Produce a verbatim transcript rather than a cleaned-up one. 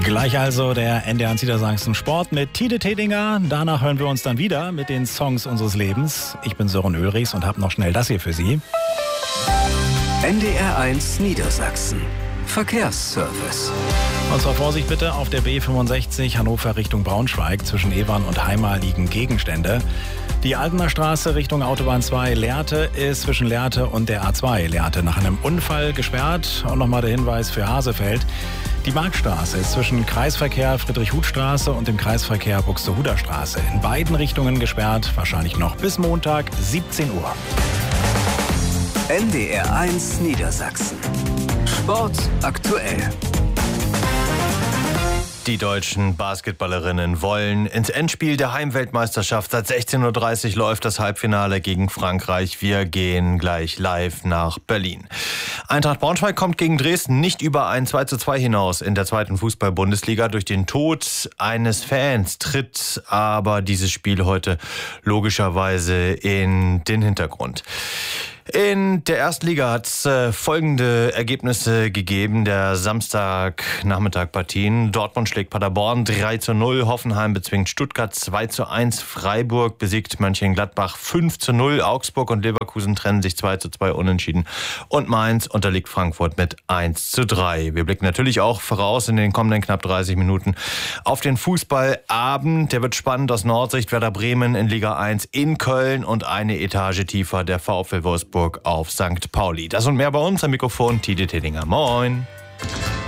Gleich also der N D R eins Niedersachsen Sport mit Tide Tedinger. Danach hören wir uns dann wieder mit den Songs unseres Lebens. Ich bin Sören Ulrichs und habe noch schnell das hier für Sie. N D R eins Niedersachsen Verkehrsservice. Und zwar Vorsicht bitte, auf der B fünfundsechzig Hannover Richtung Braunschweig. Zwischen Evern und Heimar liegen Gegenstände. Die Altener Straße Richtung Autobahn zwei Lehrte ist zwischen Lehrte und der A zwei Lehrte nach einem Unfall gesperrt. Und nochmal der Hinweis für Hasefeld. Die Marktstraße ist zwischen Kreisverkehr Friedrich-Huth-Straße und dem Kreisverkehr Buxtehuder Straße in beiden Richtungen gesperrt. Wahrscheinlich noch bis Montag siebzehn Uhr. N D R eins Niedersachsen. Sport aktuell. Die deutschen Basketballerinnen wollen ins Endspiel der Heimweltmeisterschaft. Seit sechzehn Uhr dreißig läuft das Halbfinale gegen Frankreich. Wir gehen gleich live nach Berlin. Eintracht Braunschweig kommt gegen Dresden nicht über ein zwei zu zwei hinaus in der zweiten Fußball-Bundesliga. Durch den Tod eines Fans tritt aber dieses Spiel heute logischerweise in den Hintergrund. In der ersten Liga hat es äh, folgende Ergebnisse gegeben der Samstagnachmittag-Partien. Dortmund schlägt Paderborn drei zu null, Hoffenheim bezwingt Stuttgart zwei zu eins, Freiburg besiegt Mönchengladbach fünf zu null, Augsburg und Leverkusen trennen sich zwei zu zwei unentschieden und Mainz unterliegt Frankfurt mit eins zu drei. Wir blicken natürlich auch voraus in den kommenden knapp dreißig Minuten auf den Fußballabend. Der wird spannend aus Nordsicht. Werder Bremen in Liga eins in Köln und eine Etage tiefer der VfL Wolfsburg auf Sankt Pauli. Das und mehr bei uns am Mikrofon, Tide Tedinger. Moin.